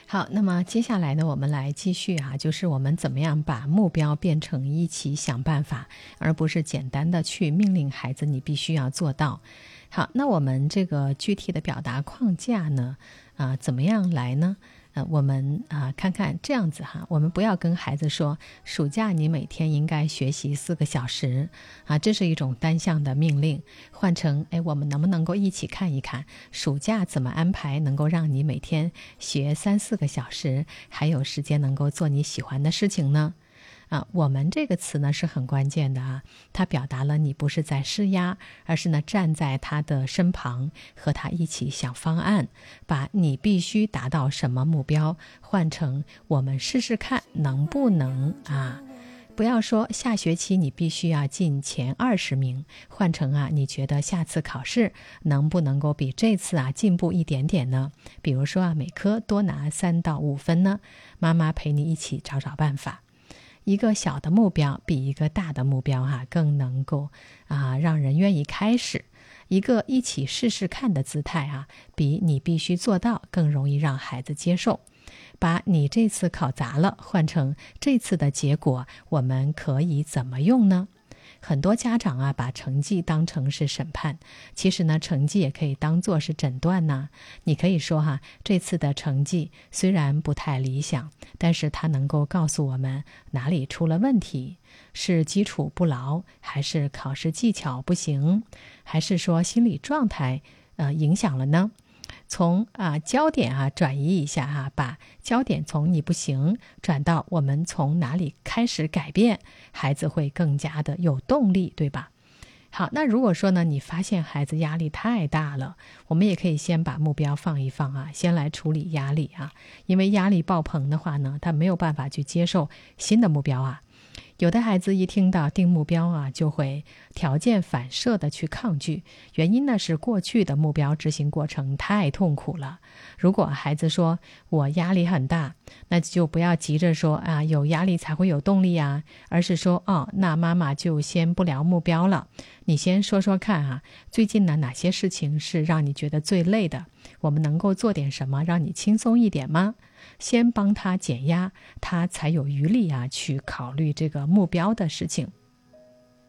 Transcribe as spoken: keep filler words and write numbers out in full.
好，那么接下来呢，我们来继续啊，就是我们怎么样把目标变成一起想办法，而不是简单的去命令孩子你必须要做到。好，那我们这个具体的表达框架呢，啊，怎么样来呢？呃，我们啊看看这样子哈，我们不要跟孩子说，暑假你每天应该学习四个小时啊，这是一种单向的命令。换成，哎，我们能不能够一起看一看，暑假怎么安排，能够让你每天学三四个小时，还有时间能够做你喜欢的事情呢？啊，我们这个词呢是很关键的啊，它表达了你不是在施压，而是呢站在他的身旁，和他一起想方案，把你必须达到什么目标换成我们试试看能不能啊。不要说下学期你必须要进前二十名，换成啊，你觉得下次考试能不能够比这次啊进步一点点呢？比如说啊，每科多拿三到五分呢，妈妈陪你一起找找办法。一个小的目标比一个大的目标哈、啊、更能够啊让人愿意开始。一个一起试试看的姿态啊，比你必须做到更容易让孩子接受。把你这次考砸了换成这次的结果，我们可以怎么用呢？很多家长啊，把成绩当成是审判，其实呢，成绩也可以当作是诊断呢。你可以说哈，这次的成绩虽然不太理想，但是它能够告诉我们哪里出了问题，是基础不牢，还是考试技巧不行，还是说心理状态呃影响了呢？从啊焦点啊转移一下啊，把焦点从你不行转到我们从哪里开始改变，孩子会更加的有动力，对吧？好，那如果说呢，你发现孩子压力太大了，我们也可以先把目标放一放啊，先来处理压力啊，因为压力爆棚的话呢，他没有办法去接受新的目标啊。有的孩子一听到定目标啊，就会条件反射的去抗拒，原因呢是过去的目标执行过程太痛苦了。如果孩子说我压力很大，那就不要急着说啊有压力才会有动力啊，而是说哦，那妈妈就先不聊目标了，你先说说看啊，最近呢哪些事情是让你觉得最累的，我们能够做点什么让你轻松一点吗？先帮他减压，他才有余力啊去考虑这个目标的事情。